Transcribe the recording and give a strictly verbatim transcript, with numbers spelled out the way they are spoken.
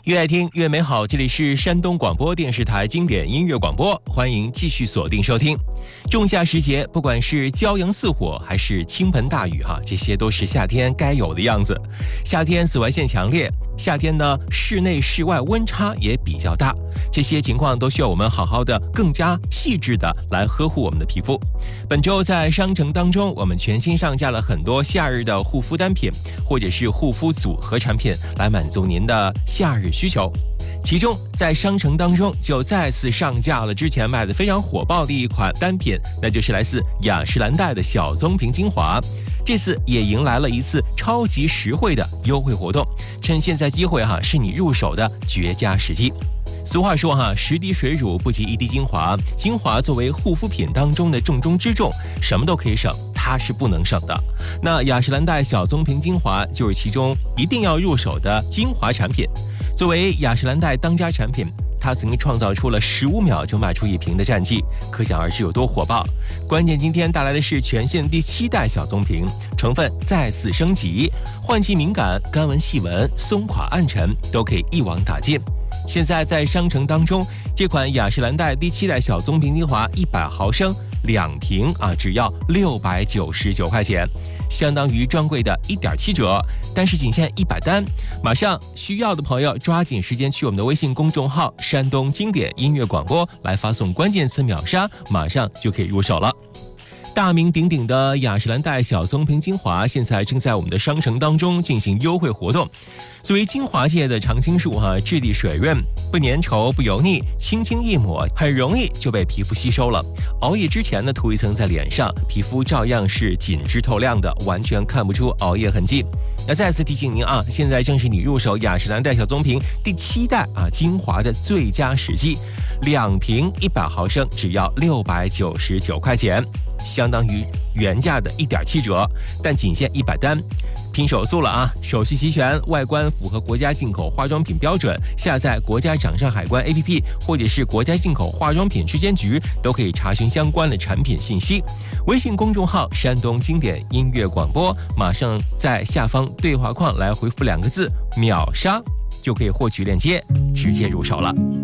越爱听越美好，这里是山东广播电视台经典音乐广播，欢迎继续锁定收听。仲夏时节，不管是骄阳似火还是倾盆大雨哈，这些都是夏天该有的样子。夏天紫外线强烈，夏天呢室内室外温差也比较大，这些情况都需要我们好好的更加细致的来呵护我们的皮肤。本周在商城当中，我们全新上架了很多夏日的护肤单品或者是护肤组合产品，来满足您的夏日需求。其中在商城当中就再次上架了之前卖的非常火爆的一款单品，那就是来自雅诗兰黛的小棕瓶精华。这次也迎来了一次超级实惠的优惠活动，趁现在机会哈，是你入手的绝佳时机。俗话说哈，十滴水乳不及一滴精华，精华作为护肤品当中的重中之重，什么都可以省，它是不能省的。那雅诗兰黛小棕瓶精华就是其中一定要入手的精华产品。作为雅诗兰黛当家产品，它曾经创造出了十五秒就卖出一瓶的战绩，可想而知有多火爆。关键今天带来的是全线第七代小棕瓶，成分再次升级，换季敏感、干纹细纹、松垮暗沉都可以一网打尽。现在在商城当中，这款雅诗兰黛第七代小棕瓶精华一百毫升两瓶啊，只要六百九十九块钱，相当于专柜的一点七折，但是仅限一百单。马上需要的朋友抓紧时间去我们的微信公众号山东经典音乐广播来发送关键词秒杀，马上就可以入手了。大名鼎鼎的雅诗兰黛小棕瓶精华现在正在我们的商城当中进行优惠活动。作为精华界的常青树哈，质地水润，不粘稠不油腻，轻轻一抹很容易就被皮肤吸收了。熬夜之前呢，涂一层在脸上，皮肤照样是紧致透亮的，完全看不出熬夜痕迹。那再次提醒您啊，现在正是你入手雅诗兰黛小棕瓶第七代啊精华的最佳时机，两瓶一百毫升只要六百九十九块钱，相当于原价的一点七折，但仅限一百单，拼手速了啊！手续齐全，外观符合国家进口化妆品标准，下载国家掌上海关 A P P 或者是国家进口化妆品质监局都可以查询相关的产品信息。微信公众号山东经典音乐广播，马上在下方对话框来回复两个字秒杀，就可以获取链接，直接入手了。